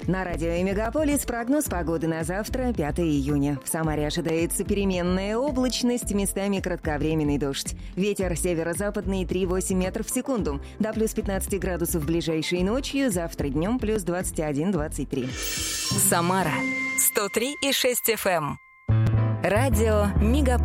На радио Мегаполис прогноз погоды на завтра, 5 июня. В Самаре ожидается переменная облачность, местами кратковременный дождь. Ветер северо-западный 3,8 метров в секунду. До плюс 15 градусов ближайшей ночью, завтра днем плюс 21-23. Самара 103,6 FM. Радио Мегаполис.